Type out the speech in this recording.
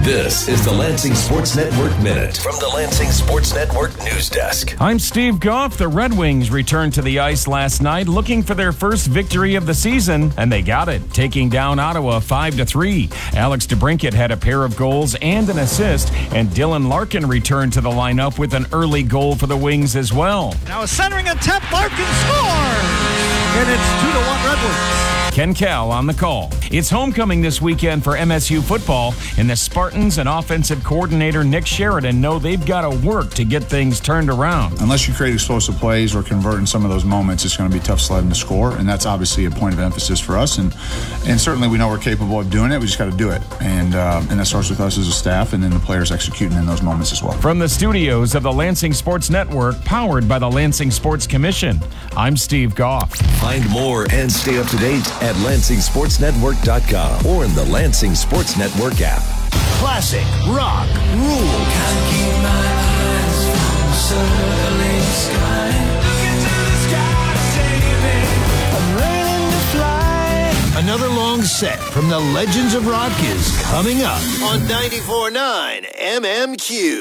This is the Lansing Sports Network Minute from the Lansing Sports Network News Desk. I'm Steve Goff. The Red Wings returned to the ice last night looking for their first victory of the season, and they got it, taking down Ottawa 5-3. Alex DeBrincat had a pair of goals and an assist, and Dylan Larkin returned to the lineup with an early goal for the Wings as well. Now a centering attempt, Larkin scores! And it's 2-1 Red Wings. Ken Cal on the call. It's homecoming this weekend for MSU football, and the Spartans and offensive coordinator Nick Sheridan know they've got to work to get things turned around. Unless you create explosive plays or convert in some of those moments, it's going to be tough sledding to score, and that's obviously a point of emphasis for us. And certainly we know we're capable of doing it. We just got to do it, and that starts with us as a staff, and then the players executing in those moments as well. From the studios of the Lansing Sports Network, powered by the Lansing Sports Commission, I'm Steve Goff. Find more and stay up to date at LansingSportsNetwork.com or in the Lansing Sports Network app. Classic rock rules. Can't keep my eyes from the circling sky. Look into the sky, baby. I'm learning to fly. Another long set from the Legends of Rock is coming up on 94.9 MMQ.